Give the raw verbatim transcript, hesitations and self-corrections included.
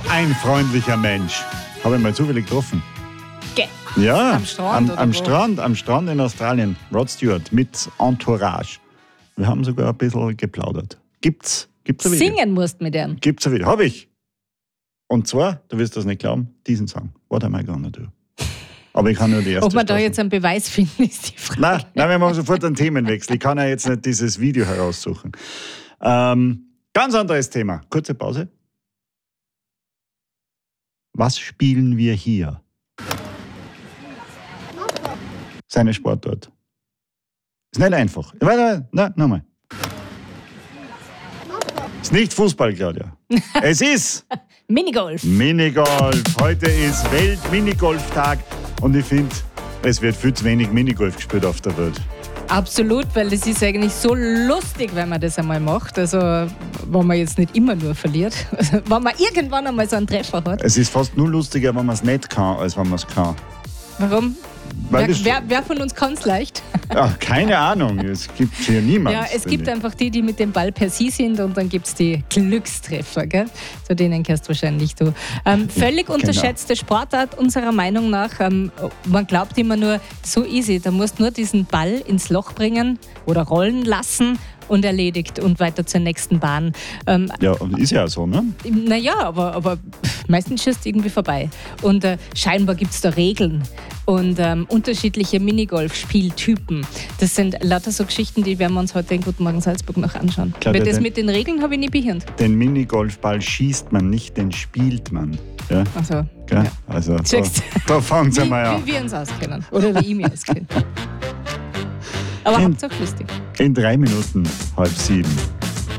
ein freundlicher Mensch. Habe ich mal zufällig getroffen. Gell? Ja, am Strand. am, oder am wo? Strand, am Strand in Australien. Rod Stewart mit Entourage. Wir haben sogar ein bisschen geplaudert. Gibt's? Gibt's ein Video? Singen musst mit ihm. Gibt's ein Video? Hab ich. Und zwar, du wirst das nicht glauben, diesen Song. What am I gonna do? Aber ich kann nur die erste Ob wir da Strophe. jetzt einen Beweis finden, ist die Frage. Nein, nein, wir machen sofort einen Themenwechsel. Ich kann ja jetzt nicht dieses Video heraussuchen. Ähm, ganz anderes Thema. Kurze Pause. Was spielen wir hier? Seine Sportart. Ist nicht einfach. Nein, nein, nochmal. Ist nicht Fußball, Claudia. Es ist Minigolf. Minigolf. Heute ist Welt-Minigolf-Tag und ich finde, es wird viel zu wenig Minigolf gespielt auf der Welt. Absolut, weil es ist eigentlich so lustig, wenn man das einmal macht. Also, wenn man jetzt nicht immer nur verliert. Also, wenn man irgendwann einmal so einen Treffer hat. Es ist fast nur lustiger, wenn man es nicht kann, als wenn man es kann. Warum? Weil Wer, das- wer, wer von uns kann es leicht? Ach, keine Ahnung, es gibt hier niemanden. Ja, es gibt einfach die, die mit dem Ball per Sie sind und dann gibt es die Glückstreffer. Gell? Zu denen gehörst wahrscheinlich du. Ähm, völlig Genau. unterschätzte Sportart unserer Meinung nach. Ähm, man glaubt immer nur, so easy, da musst du nur diesen Ball ins Loch bringen oder rollen lassen und erledigt und weiter zur nächsten Bahn. Ähm, Ja, und ist ja so, ne? Naja, aber, aber pff, meistens schießt irgendwie vorbei. Und äh, scheinbar gibt es da Regeln und ähm, unterschiedliche Minigolf-Spieltypen. Das sind lauter so Geschichten, die werden wir uns heute in Guten Morgen Salzburg noch anschauen. Claudia, Weil das den- mit den Regeln habe ich nie behirnt. Den Minigolfball schießt man nicht, den spielt man. Ja, Also, gell? ja. Also da, Siehst. da fangen sie wie, mal an. wie wir uns auskennen. Oder wie ich mich auskenne. Aber In- Hauptsache lustig. In drei Minuten halb sieben.